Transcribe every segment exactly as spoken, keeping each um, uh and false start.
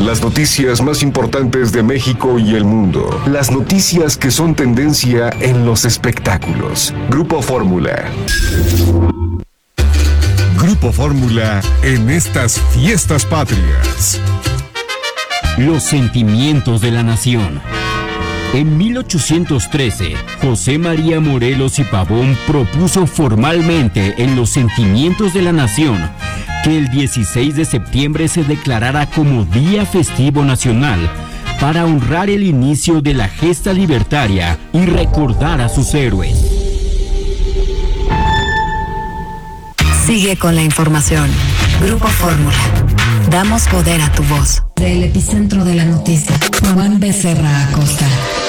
Las noticias más importantes de México y el mundo. Las noticias que son tendencia en los espectáculos. Grupo Fórmula. Grupo Fórmula en estas fiestas patrias. Los sentimientos de la nación. En mil ochocientos trece, José María Morelos y Pavón propuso formalmente en los sentimientos de la nación que el dieciséis de septiembre se declarara como Día Festivo Nacional para honrar el inicio de la gesta libertaria y recordar a sus héroes. Sigue con la información. Grupo Fórmula. Damos poder a tu voz. Del epicentro de la noticia, Juan Becerra Acosta.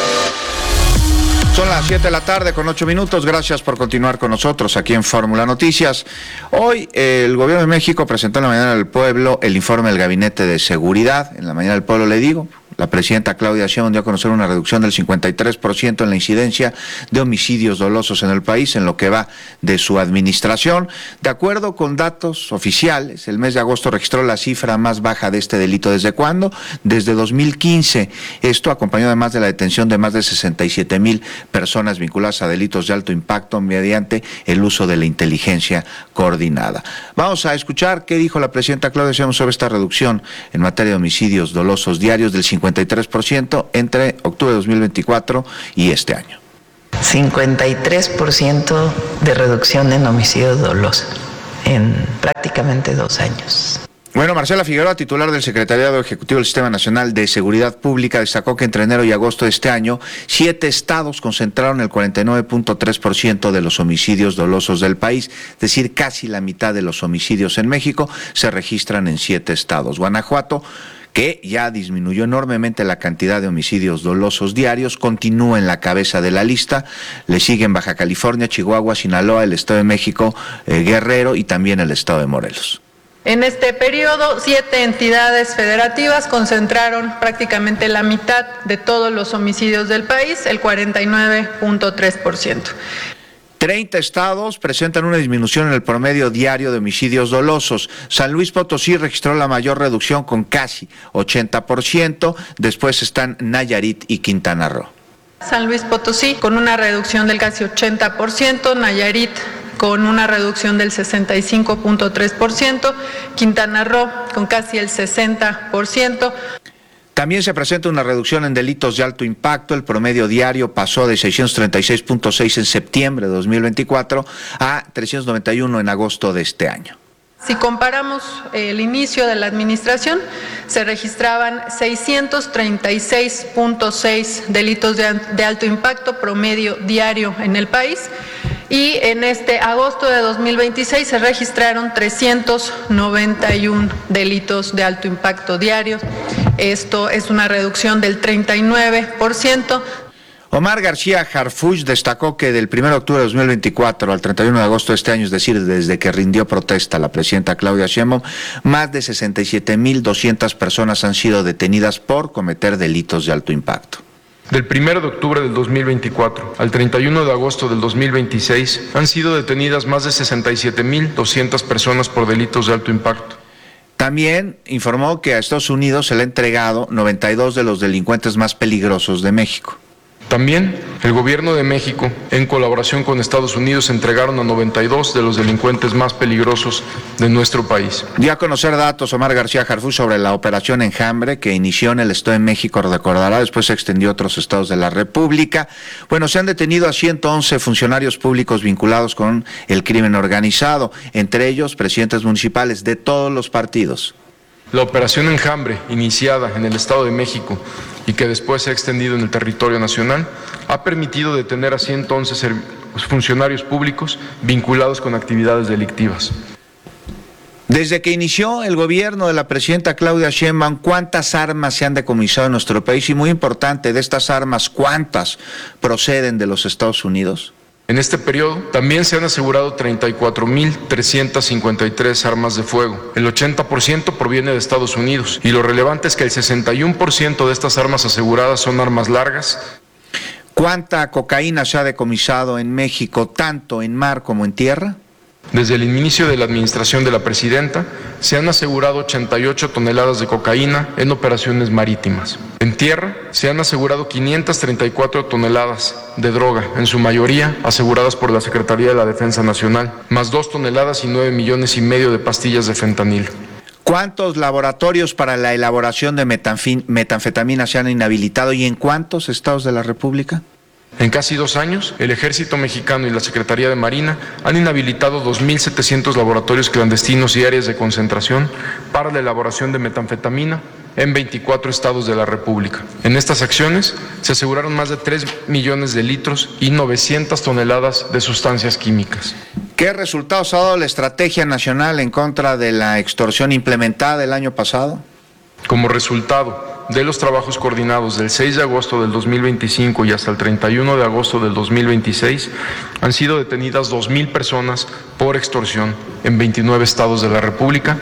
Son las siete de la tarde con ocho minutos. Gracias por continuar con nosotros aquí en Fórmula Noticias. Hoy eh, el Gobierno de México presentó en la Mañana del Pueblo el informe del Gabinete de Seguridad. En la Mañana del Pueblo le digo, la presidenta Claudia Sheinbaum dio a conocer una reducción del cincuenta y tres por ciento en la incidencia de homicidios dolosos en el país en lo que va de su administración. De acuerdo con datos oficiales, el mes de agosto registró la cifra más baja de este delito. ¿Desde cuándo? Desde dos mil quince. Esto acompañado además de la detención de más de sesenta y siete mil personas vinculadas a delitos de alto impacto mediante el uso de la inteligencia coordinada. Vamos a escuchar qué dijo la presidenta Claudia Sheinbaum sobre esta reducción en materia de homicidios dolosos diarios del cincuenta y tres por ciento entre octubre de dos mil veinticuatro y este año. cincuenta y tres por ciento de reducción en homicidios dolosos en prácticamente dos años. Bueno, Marcela Figueroa, titular del Secretariado Ejecutivo del Sistema Nacional de Seguridad Pública, destacó que entre enero y agosto de este año, siete estados concentraron el cuarenta y nueve punto tres por ciento de los homicidios dolosos del país, es decir, casi la mitad de los homicidios en México se registran en siete estados. Guanajuato, que ya disminuyó enormemente la cantidad de homicidios dolosos diarios, continúa en la cabeza de la lista. Le siguen Baja California, Chihuahua, Sinaloa, el Estado de México, eh, Guerrero y también el Estado de Morelos. En este periodo, siete entidades federativas concentraron prácticamente la mitad de todos los homicidios del país, el cuarenta y nueve punto tres por ciento. treinta estados presentan una disminución en el promedio diario de homicidios dolosos. San Luis Potosí registró la mayor reducción con casi ochenta por ciento. Después están Nayarit y Quintana Roo. San Luis Potosí con una reducción del casi ochenta por ciento, Nayarit con una reducción del sesenta y cinco punto tres por ciento, Quintana Roo con casi el sesenta por ciento. También se presenta una reducción en delitos de alto impacto. El promedio diario pasó de seiscientos treinta y seis punto seis en septiembre de dos mil veinticuatro a trescientos noventa y uno en agosto de este año. Si comparamos el inicio de la administración, se registraban seiscientos treinta y seis punto seis delitos de, de alto impacto promedio diario en el país, y en este agosto de dos mil veintiséis se registraron trescientos noventa y uno delitos de alto impacto diario. Esto es una reducción del treinta y nueve por ciento. Omar García Harfuch destacó que del primero de octubre de dos mil veinticuatro al treinta y uno de agosto de este año, es decir, desde que rindió protesta la presidenta Claudia Sheinbaum, más de sesenta y siete mil doscientas personas han sido detenidas por cometer delitos de alto impacto. Del primero de octubre del dos mil veinticuatro al treinta y uno de agosto del dos mil veintiséis han sido detenidas más de sesenta y siete mil doscientas personas por delitos de alto impacto. También informó que a Estados Unidos se le ha entregado noventa y dos de los delincuentes más peligrosos de México. También el Gobierno de México, en colaboración con Estados Unidos, entregaron a noventa y dos de los delincuentes más peligrosos de nuestro país. Dio a conocer datos Omar García Harfuch sobre la operación Enjambre que inició en el Estado de México, recordará, después se extendió a otros estados de la República. Bueno, se han detenido a ciento once funcionarios públicos vinculados con el crimen organizado, entre ellos presidentes municipales de todos los partidos. La operación Enjambre, iniciada en el Estado de México y que después se ha extendido en el territorio nacional, ha permitido detener a ciento once funcionarios públicos vinculados con actividades delictivas. Desde que inició el gobierno de la presidenta Claudia Sheinbaum, ¿cuántas armas se han decomisado en nuestro país? Y muy importante, de estas armas, ¿cuántas proceden de los Estados Unidos? En este periodo también se han asegurado treinta y cuatro mil trescientas cincuenta y tres armas de fuego. El ochenta por ciento proviene de Estados Unidos y lo relevante es que el sesenta y uno por ciento de estas armas aseguradas son armas largas. ¿Cuánta cocaína se ha decomisado en México, tanto en mar como en tierra? Desde el inicio de la administración de la presidenta, se han asegurado ochenta y ocho toneladas de cocaína en operaciones marítimas. En tierra, se han asegurado quinientas treinta y cuatro toneladas de droga, en su mayoría aseguradas por la Secretaría de la Defensa Nacional, más dos toneladas y nueve millones y medio de pastillas de fentanilo. ¿Cuántos laboratorios para la elaboración de metanfin- metanfetamina se han inhabilitado y en cuántos estados de la República? En casi dos años, el Ejército Mexicano y la Secretaría de Marina han inhabilitado dos mil setecientos laboratorios clandestinos y áreas de concentración para la elaboración de metanfetamina en veinticuatro estados de la República. En estas acciones se aseguraron más de tres millones de litros y novecientas toneladas de sustancias químicas. ¿Qué resultados ha dado la Estrategia Nacional en contra de la extorsión implementada el año pasado? Como resultado de los trabajos coordinados del seis de agosto del dos mil veinticinco y hasta el treinta y uno de agosto del dos mil veintiséis, han sido detenidas dos mil personas por extorsión en veintinueve estados de la República.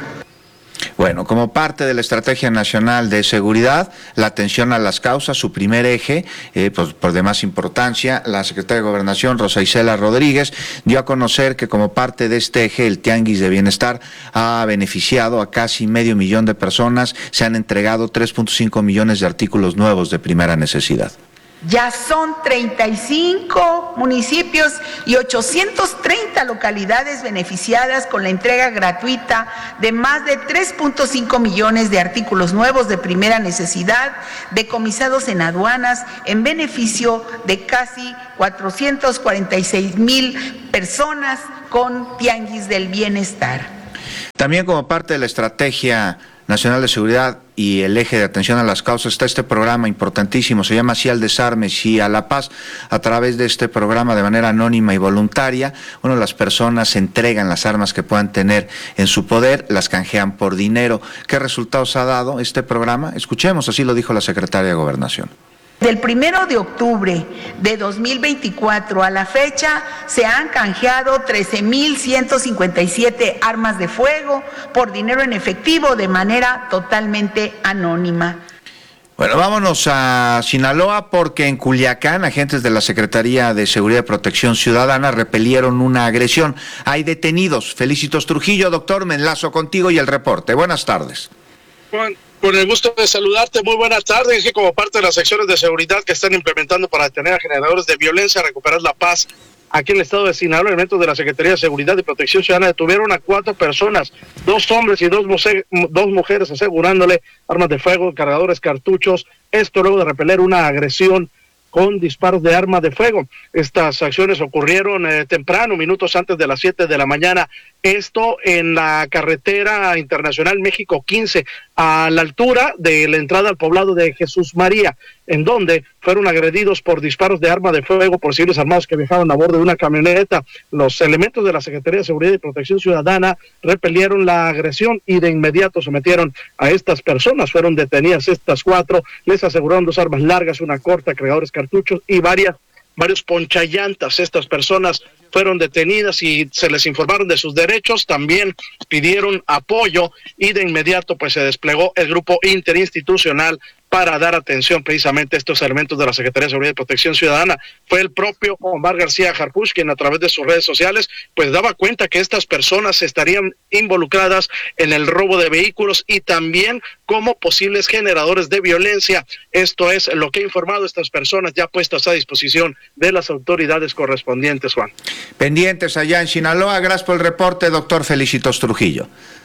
Bueno, como parte de la Estrategia Nacional de Seguridad, la atención a las causas, su primer eje, eh, pues, por de más importancia, la Secretaria de Gobernación, Rosa Isela Rodríguez, dio a conocer que como parte de este eje, el Tianguis de Bienestar ha beneficiado a casi medio millón de personas, se han entregado tres punto cinco millones de artículos nuevos de primera necesidad. Ya son treinta y cinco municipios y ochocientas treinta localidades beneficiadas con la entrega gratuita de más de tres punto cinco millones de artículos nuevos de primera necesidad decomisados en aduanas en beneficio de casi cuatrocientas cuarenta y seis mil personas con Tianguis del Bienestar. También como parte de la Estrategia Nacional de Seguridad y el eje de atención a las causas está este programa importantísimo, se llama Sí al Desarme, Sí a la Paz. A través de este programa, de manera anónima y voluntaria, bueno, las personas entregan las armas que puedan tener en su poder, las canjean por dinero. ¿Qué resultados ha dado este programa? Escuchemos, así lo dijo la Secretaria de Gobernación. Del primero de octubre de dos mil veinticuatro a la fecha se han canjeado trece mil ciento cincuenta y siete armas de fuego por dinero en efectivo de manera totalmente anónima. Bueno, vámonos a Sinaloa porque en Culiacán agentes de la Secretaría de Seguridad y Protección Ciudadana repelieron una agresión. Hay detenidos. Felicitos Trujillo, doctor, me enlazo contigo y el reporte. Buenas tardes. Juan, con el gusto de saludarte, muy buena tarde. Es que como parte de las acciones de seguridad que están implementando para detener a generadores de violencia, recuperar la paz aquí en el estado de Sinaloa, elementos de la Secretaría de Seguridad y Protección Ciudadana detuvieron a cuatro personas, dos hombres y dos, dos mujeres, asegurándole armas de fuego, cargadores, cartuchos, esto luego de repeler una agresión con disparos de arma de fuego. Estas acciones ocurrieron eh, temprano, minutos antes de las siete de la mañana, esto en la carretera internacional México quince, a la altura de la entrada al poblado de Jesús María, en donde fueron agredidos por disparos de arma de fuego por civiles armados que viajaban a bordo de una camioneta. Los elementos de la Secretaría de Seguridad y Protección Ciudadana repelieron la agresión y de inmediato sometieron a estas personas. Fueron detenidas estas cuatro, les aseguraron dos armas largas, una corta, cargadores, cartuchos y varias, varios ponchallantas. Estas personas fueron detenidas y se les informaron de sus derechos, también pidieron apoyo y de inmediato pues se desplegó el grupo interinstitucional para dar atención precisamente a estos elementos de la Secretaría de Seguridad y Protección Ciudadana. Fue el propio Omar García Harfuch quien a través de sus redes sociales pues daba cuenta que estas personas estarían involucradas en el robo de vehículos y también como posibles generadores de violencia. Esto es lo que ha informado estas personas ya puestas a disposición de las autoridades correspondientes, Juan. Pendientes allá en Sinaloa, gracias por el reporte, doctor Felicitos Trujillo.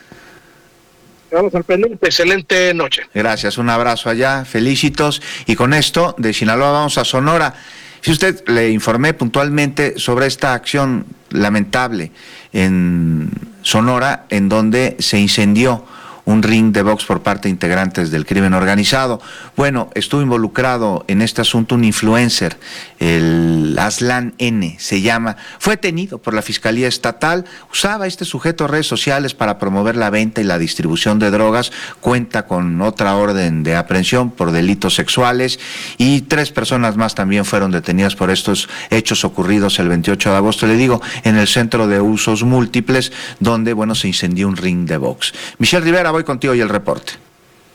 Vamos al pendiente, excelente noche. Gracias, un abrazo allá, felicitos. Y con esto, de Sinaloa vamos a Sonora. Si usted le informé puntualmente sobre esta acción lamentable en Sonora, en donde se incendió un ring de box por parte de integrantes del crimen organizado. Bueno, estuvo involucrado en este asunto un influencer, el Aslan N, se llama, fue detenido por la Fiscalía Estatal, usaba este sujeto redes sociales para promover la venta y la distribución de drogas, cuenta con otra orden de aprehensión por delitos sexuales y tres personas más también fueron detenidas por estos hechos ocurridos el veintiocho de agosto, le digo, en el Centro de Usos Múltiples, donde, bueno, se incendió un ring de box. Michelle Rivera, voy contigo y el reporte.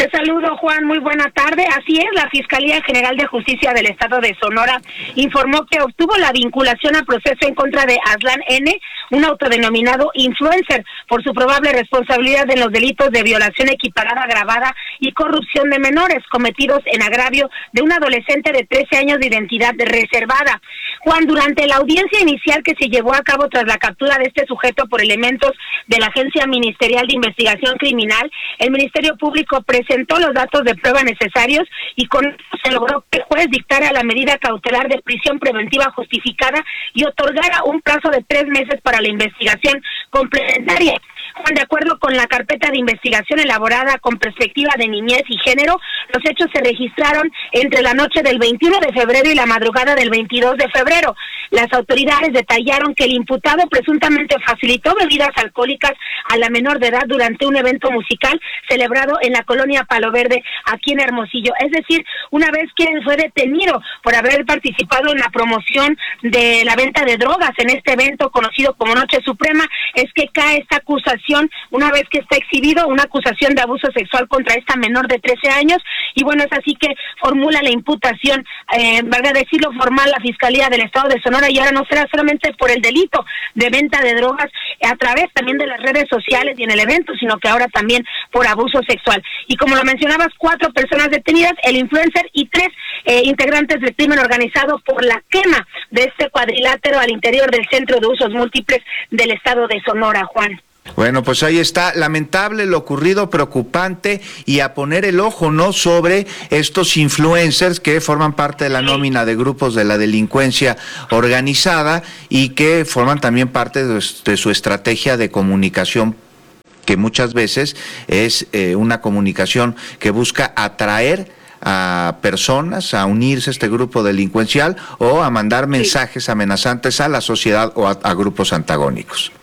Te saludo, Juan, muy buena tarde. Así es, la Fiscalía General de Justicia del Estado de Sonora informó que obtuvo la vinculación a proceso en contra de Aslan N., un autodenominado influencer, por su probable responsabilidad en los delitos de violación equiparada agravada y corrupción de menores cometidos en agravio de un adolescente de trece años de identidad reservada. Juan, durante la audiencia inicial que se llevó a cabo tras la captura de este sujeto por elementos de la Agencia Ministerial de Investigación Criminal, el Ministerio Público presentó los datos de prueba necesarios y con esto se logró que el juez dictara la medida cautelar de prisión preventiva justificada y otorgara un plazo de tres meses para la investigación complementaria. Juan, de acuerdo con la carpeta de investigación elaborada con perspectiva de niñez y género, los hechos se registraron entre la noche del veintiuno de febrero y la madrugada del veintidós de febrero. Las autoridades detallaron que el imputado presuntamente facilitó bebidas alcohólicas a la menor de edad durante un evento musical celebrado en la colonia Palo Verde, aquí en Hermosillo. Es decir, una vez que fue detenido por haber participado en la promoción de la venta de drogas en este evento conocido como Noche Suprema, es que cae esta acusación una vez que está exhibido, una acusación de abuso sexual contra esta menor de trece años, y bueno, es así que formula la imputación, eh, valga decirlo, formal la Fiscalía del Estado de Sonora, y ahora no será solamente por el delito de venta de drogas a través también de las redes sociales y en el evento, sino que ahora también por abuso sexual. Y como lo mencionabas, cuatro personas detenidas, el influencer y tres eh, integrantes del crimen organizado por la quema de este cuadrilátero al interior del Centro de Usos Múltiples del Estado de Sonora, Juan. Bueno, pues ahí está, lamentable lo ocurrido, preocupante, y a poner el ojo, ¿no?, sobre estos influencers que forman parte de la nómina de grupos de la delincuencia organizada y que forman también parte de, de su estrategia de comunicación, que muchas veces es eh, una comunicación que busca atraer a personas a unirse a este grupo delincuencial o a mandar mensajes amenazantes a la sociedad o a, a grupos antagónicos.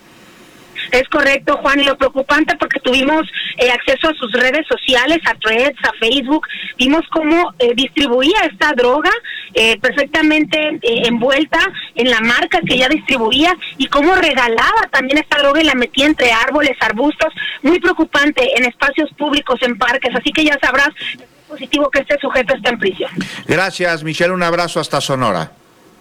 Es correcto, Juan, y lo preocupante porque tuvimos eh, acceso a sus redes sociales, a Threads, a Facebook, vimos cómo eh, distribuía esta droga eh, perfectamente eh, envuelta en la marca que ya distribuía y cómo regalaba también esta droga y la metía entre árboles, arbustos, muy preocupante en espacios públicos, en parques, así que ya sabrás, es positivo que este sujeto está en prisión. Gracias, Michelle, un abrazo hasta Sonora.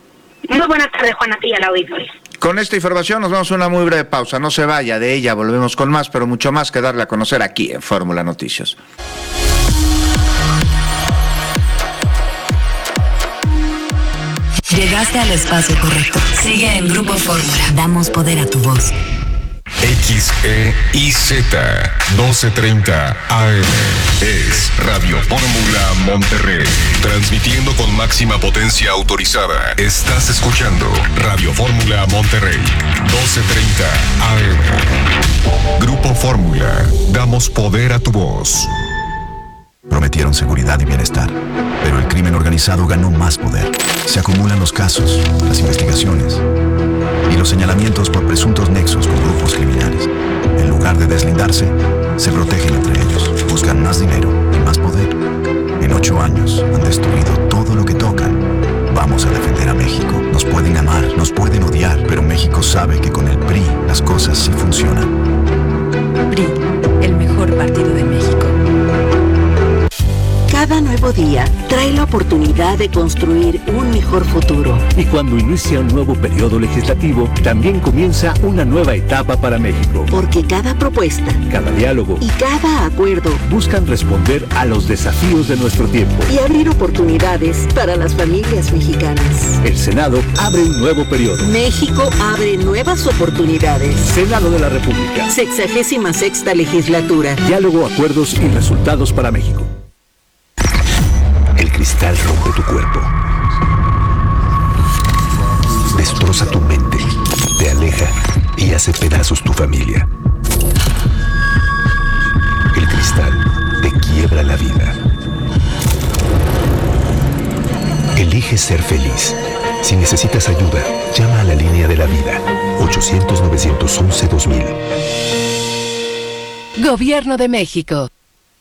Muy buena tarde, Juan, a ti y al auditorio. Con esta información nos vamos a una muy breve pausa. No se vaya de ella, volvemos con más, pero mucho más que darle a conocer aquí en Fórmula Noticias. Llegaste al espacio correcto. Sigue en Grupo Fórmula. Damos poder a tu voz. X E I Z doce treinta A M es Radio Fórmula Monterrey, transmitiendo con máxima potencia autorizada. Estás escuchando Radio Fórmula Monterrey, doce treinta A M. Grupo Fórmula, damos poder a tu voz. Prometieron seguridad y bienestar, pero el crimen organizado ganó más poder. Se acumulan los casos, las investigaciones y los señalamientos por presuntos nexos con grupos criminales. En lugar de deslindarse, se protegen entre ellos, buscan más dinero y más poder. En ocho años han destruido todo lo que tocan. Vamos a defender a México. Nos pueden amar, nos pueden odiar, pero México sabe que con el P R I las cosas sí funcionan. P R I, el mejor partido de México. Cada nuevo día trae la oportunidad de construir un mejor futuro. Y cuando inicia un nuevo periodo legislativo, también comienza una nueva etapa para México. Porque cada propuesta, cada diálogo y cada acuerdo buscan responder a los desafíos de nuestro tiempo y abrir oportunidades para las familias mexicanas. El Senado abre un nuevo periodo. México abre nuevas oportunidades. Senado de la República. Sexagésima sexta legislatura. Diálogo, acuerdos y resultados para México. El cristal rompe tu cuerpo, destroza tu mente, te aleja y hace pedazos tu familia. El cristal te quiebra la vida. Elige ser feliz. Si necesitas ayuda, llama a la línea de la vida, ochocientos, novecientos once, dos mil. Gobierno de México.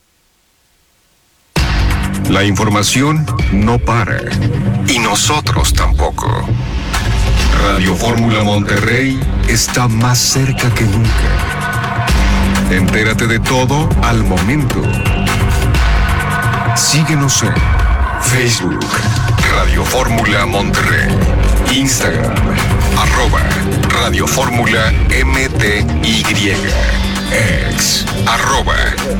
La información no para, y nosotros tampoco. Radio Fórmula Monterrey está más cerca que nunca. Entérate de todo al momento. Síguenos en Facebook, Radio Fórmula Monterrey, Instagram, arroba Radio Fórmula M T Y, ex, arroba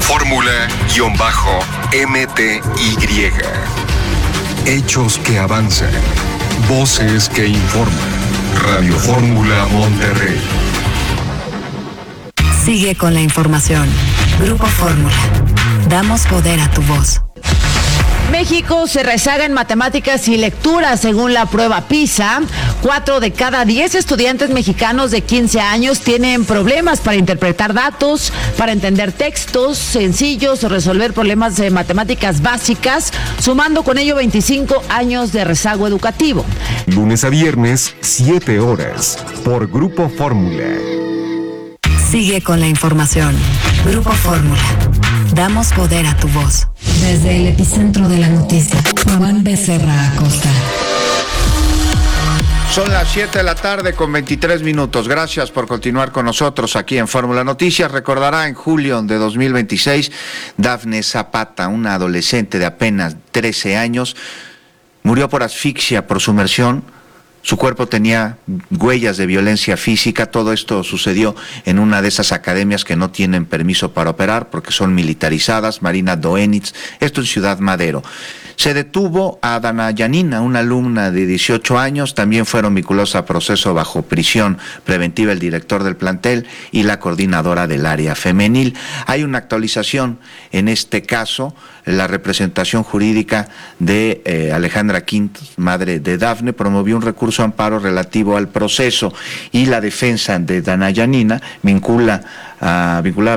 Fórmula-M T Y. Hechos que avanzan, voces que informan. Radio Fórmula Monterrey. Sigue con la información. Grupo Fórmula. Damos poder a tu voz. México se rezaga en matemáticas y lectura según la prueba PISA. Cuatro de cada diez estudiantes mexicanos de quince años tienen problemas para interpretar datos, para entender textos sencillos o resolver problemas de matemáticas básicas, sumando con ello veinticinco años de rezago educativo. Lunes a viernes, siete horas, por Grupo Fórmula. Sigue con la información. Grupo Fórmula. Damos poder a tu voz. Desde el epicentro de la noticia, Juan Becerra Acosta. Son las siete de la tarde con veintitrés minutos. Gracias por continuar con nosotros aquí en Fórmula Noticias. Recordará, en julio de dos mil veintiséis, Dafne Zapata, una adolescente de apenas trece años, murió por asfixia por sumersión. Su cuerpo tenía huellas de violencia física. Todo esto sucedió en una de esas academias que no tienen permiso para operar porque son militarizadas, Marina Doenitz, esto en Ciudad Madero. Se detuvo a Dana Yanina, una alumna de dieciocho años, también fueron vinculados a proceso bajo prisión preventiva el director del plantel y la coordinadora del área femenil. Hay una actualización en este caso. La representación jurídica de eh, Alejandra Quintos, madre de Dafne, promovió un recurso de amparo relativo al proceso y la defensa de Dana Yanina vincula a vinculada